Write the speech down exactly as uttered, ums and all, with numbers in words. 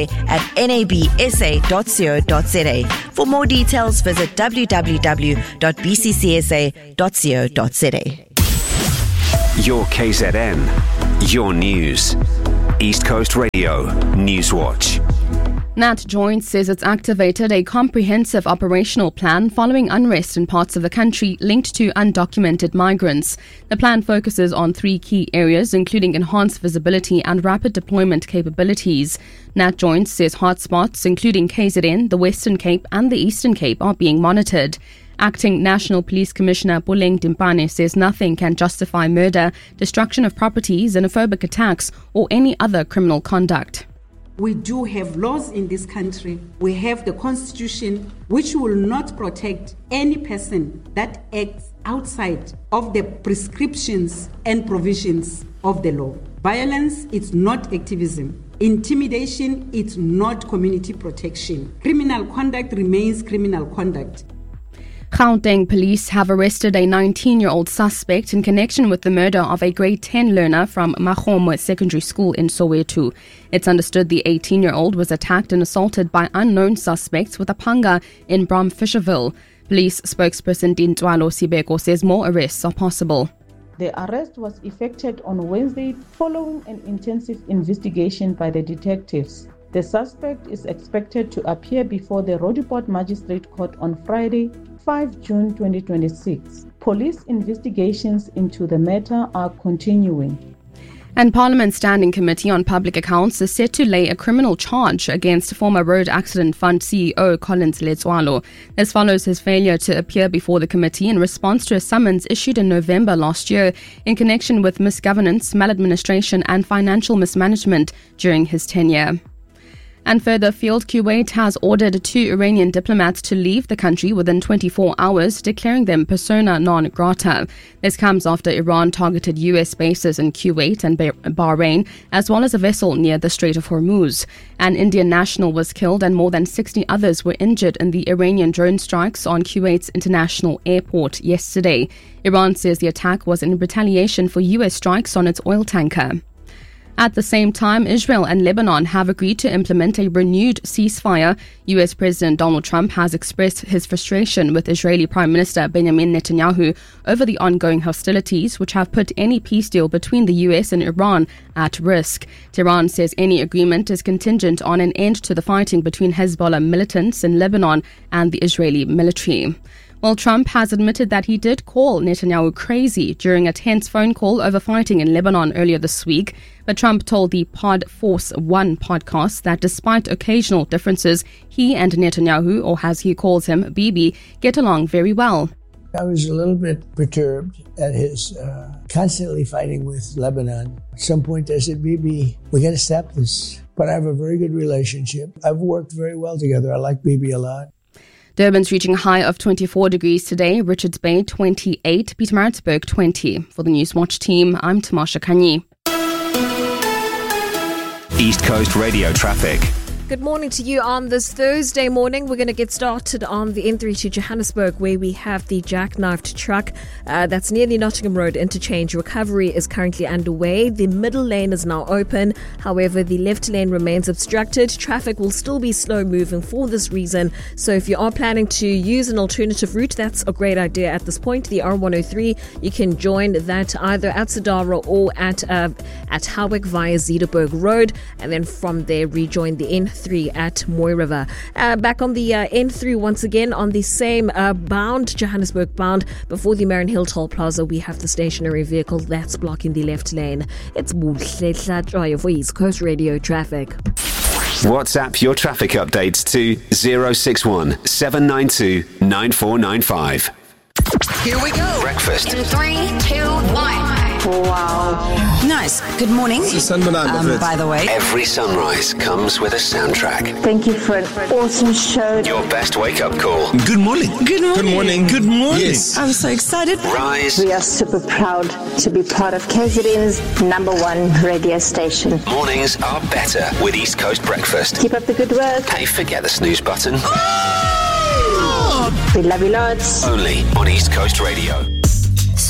at n a b s a dot co dot z a. For more details, visit w w w dot b c c s a dot co dot z a. Your K Z N, your news. East Coast Radio, Newswatch. Nat Joint says it's activated a comprehensive operational plan following unrest in parts of the country linked to undocumented migrants. The plan focuses on three key areas, including enhanced visibility and rapid deployment capabilities. Nat Joint says hotspots, including K Z N, the Western Cape and the Eastern Cape, are being monitored. Acting National Police Commissioner Puleng Dimpane says nothing can justify murder, destruction of property, xenophobic attacks, or any other criminal conduct. We do have laws in this country. We have the Constitution, which will not protect any person that acts outside of the prescriptions and provisions of the law. Violence is not activism. Intimidation is not community protection. Criminal conduct remains criminal conduct. Gauteng police have arrested a nineteen-year-old suspect in connection with the murder of a grade ten learner from Makgomo Secondary School in Soweto. It's understood the eighteen-year-old was attacked and assaulted by unknown suspects with a panga in Bromfisherville. Police spokesperson Dintwalo Sibeko says more arrests are possible. The arrest was effected on Wednesday following an intensive investigation by the detectives. The suspect is expected to appear before the Roodepoort Magistrate Court on Friday, the fifth of June twenty twenty-six. Police investigations into the matter are continuing. And Parliament's Standing Committee on Public Accounts is set to lay a criminal charge against former Road Accident Fund C E O Collins Letswalo. This follows his failure to appear before the committee in response to a summons issued in November last year in connection with misgovernance, maladministration and financial mismanagement during his tenure. And further afield, Kuwait has ordered two Iranian diplomats to leave the country within twenty-four hours, declaring them persona non grata. This comes after Iran targeted U S bases in Kuwait and Bahrain, as well as a vessel near the Strait of Hormuz. An Indian national was killed and more than sixty others were injured in the Iranian drone strikes on Kuwait's international airport yesterday. Iran says the attack was in retaliation for U S strikes on its oil tanker. At the same time, Israel and Lebanon have agreed to implement a renewed ceasefire. U S President Donald Trump has expressed his frustration with Israeli Prime Minister Benjamin Netanyahu over the ongoing hostilities, which have put any peace deal between the U S and Iran at risk. Tehran says any agreement is contingent on an end to the fighting between Hezbollah militants in Lebanon and the Israeli military. Well, Trump has admitted that he did call Netanyahu crazy during a tense phone call over fighting in Lebanon earlier this week. But Trump told the Pod Force One podcast that despite occasional differences, he and Netanyahu, or as he calls him, Bibi, get along very well. I was a little bit perturbed at his uh, constantly fighting with Lebanon. At some point I said, Bibi, we got to stop this. But I have a very good relationship. I've worked very well together. I like Bibi a lot. Durban's reaching a high of twenty-four degrees today, Richards Bay twenty-eight, Pietermaritzburg twenty. For the Newswatch team, I'm Tamasha Kanyi. East Coast Radio traffic. Good morning to you on this Thursday morning. We're going to get started on the N three to Johannesburg, where we have the jackknifed truck uh, that's near the Nottingham Road interchange. Recovery is currently underway. The middle lane is now open. However, the left lane remains obstructed. Traffic will still be slow moving for this reason. So if you are planning to use an alternative route, that's a great idea at this point. The R one oh three, you can join that either at Sadara or at uh, at Howick via Zeederberg Road, and then from there rejoin the N three at Moy River. Uh, back on the uh, N three once again on the same uh, bound, Johannesburg bound, before the Marion Hill Toll Plaza, we have the stationary vehicle that's blocking the left lane. It's Buhle for East Coast Radio traffic. WhatsApp your traffic updates to zero six one seven nine two nine four nine five. Here we go. Breakfast. In three, two, one. Wow. Nice. Good morning. Um, by the way, Every sunrise comes with a soundtrack. Thank you for an awesome show. Your best wake-up call. Good morning. Good morning. Good morning. Good morning. Yes. I'm so excited. Rise. We are super proud to be part of K Z N's number one radio station. Mornings are better with East Coast Breakfast. Keep up the good work. Hey, forget the snooze button. We love you lots. Only on East Coast Radio.